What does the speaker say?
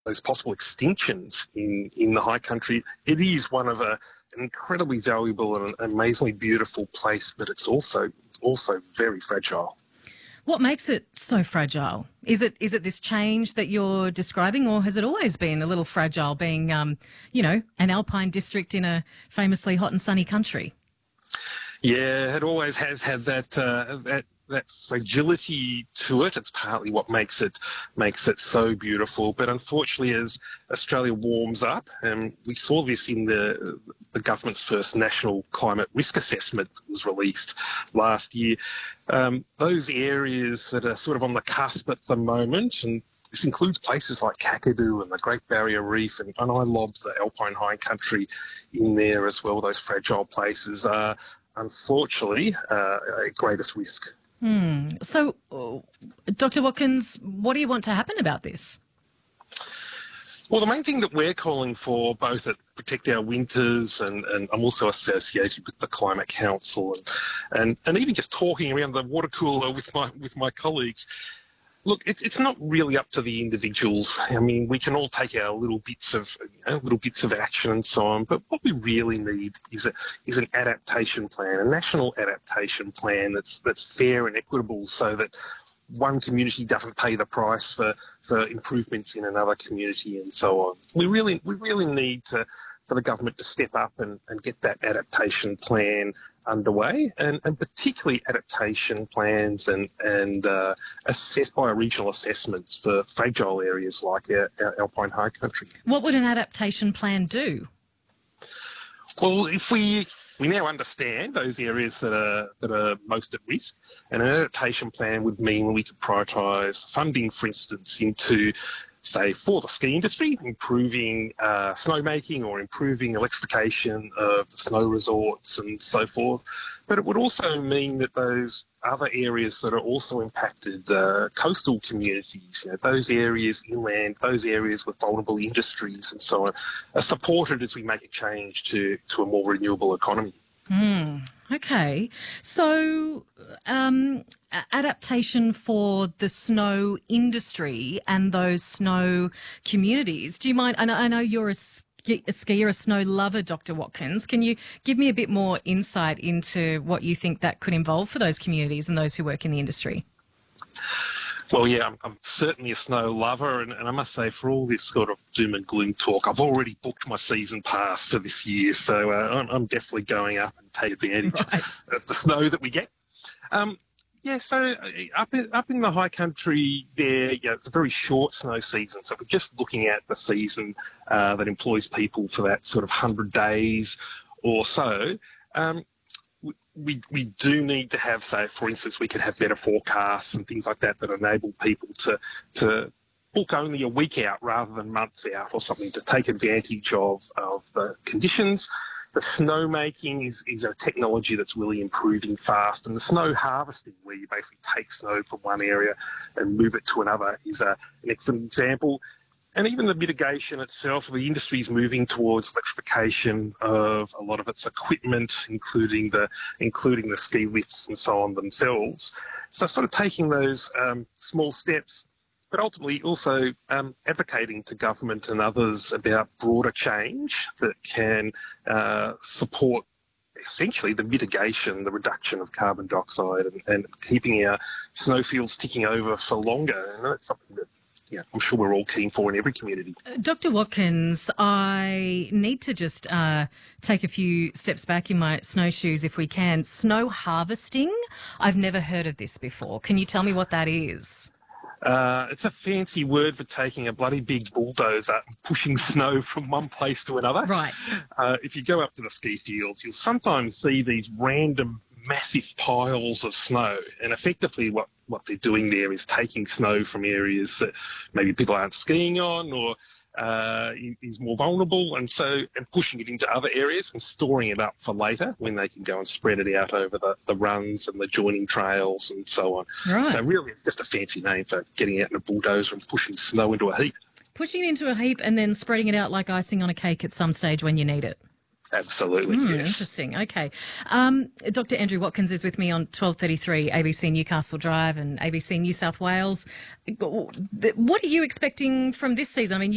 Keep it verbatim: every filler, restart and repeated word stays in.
those possible extinctions in, in the high country, it is one of a, an incredibly valuable and amazingly beautiful place, but it's also also very fragile. What makes it so fragile? Is it is it this change that you're describing, or has it always been a little fragile, being, um, you know, an alpine district in a famously hot and sunny country? Yeah, it always has had that uh, that that fragility to it. It's partly what makes it makes it so beautiful. But unfortunately, as Australia warms up, and we saw this in the the government's first national climate risk assessment that was released last year, um, those areas that are sort of on the cusp at the moment, and this includes places like Kakadu and the Great Barrier Reef, and, and I lobbed the Alpine High Country in there as well. Those fragile places are unfortunately uh, at greatest risk. Hmm. So, uh, Doctor Watkins, what do you want to happen about this? Well, the main thing that we're calling for, both at Protect Our Winters, and, and I'm also associated with the Climate Council, and, and, and even just talking around the water cooler with my with my colleagues. Look, it's it's not really up to the individuals. I mean, we can all take our little bits of you know, little bits of action and so on, but what we really need is a is an adaptation plan, a national adaptation plan that's that's fair and equitable, so that one community doesn't pay the price for, for improvements in another community and so on. We really we really need to for the government to step up and, and get that adaptation plan underway, and, and particularly adaptation plans and, and uh, assessed by regional assessments for fragile areas like our, our Alpine High Country. What would an adaptation plan do? Well, if we we now understand those areas that are that are most at risk, and an adaptation plan would mean we could prioritise funding, for instance, into, say, for the ski industry, improving uh, snowmaking or improving electrification of the snow resorts and so forth. But it would also mean that those other areas that are also impacted, uh, coastal communities, you know, those areas inland, those areas with vulnerable industries and so on, are supported as we make a change to, to a more renewable economy. Mm, okay. So um, adaptation for the snow industry and those snow communities. Do you mind? I know, I know you're a, ski, a skier, a snow lover, Doctor Watkins. Can you give me a bit more insight into what you think that could involve for those communities and those who work in the industry? Well, yeah, I'm, I'm certainly a snow lover, and, and I must say, for all this sort of doom and gloom talk, I've already booked my season pass for this year, so uh, I'm, I'm definitely going up and take advantage right. of the snow that we get. Um, yeah, so up in, up in the high country there, yeah, it's a very short snow season, so we're just looking at the season uh, that employs people for that sort of one hundred days or so. Um, We, we do need to have, say, for instance, we could have better forecasts and things like that that enable people to to book only a week out rather than months out or something, to take advantage of, of the conditions. The snowmaking is, is a technology that's really improving fast, and the snow harvesting, where you basically take snow from one area and move it to another, is a, an excellent example. And even the mitigation itself, the industry is moving towards electrification of a lot of its equipment, including the including the ski lifts and so on themselves. So sort of taking those um, small steps, but ultimately also um, advocating to government and others about broader change that can uh, support essentially the mitigation, the reduction of carbon dioxide, and, and keeping our snowfields ticking over for longer. And that's something that, yeah, I'm sure we're all keen for in every community. Doctor Watkins, I need to just uh, take a few steps back in my snowshoes if we can. Snow harvesting? I've never heard of this before. Can you tell me what that is? Uh, it's a fancy word for taking a bloody big bulldozer and pushing snow from one place to another. Right. Uh, if you go up to the ski fields, you'll sometimes see these random massive piles of snow, and effectively what, what they're doing there is taking snow from areas that maybe people aren't skiing on or uh, is more vulnerable, and so and pushing it into other areas and storing it up for later when they can go and spread it out over the, the runs and the joining trails and so on. Right. So really it's just a fancy name for getting out in a bulldozer and pushing snow into a heap. Pushing it into a heap and then spreading it out like icing on a cake at some stage when you need it. Absolutely, mm, yes. Interesting. Okay. Um, Doctor Andrew Watkins is with me on twelve thirty-three A B C Newcastle Drive and A B C New South Wales. What are you expecting from this season? I mean,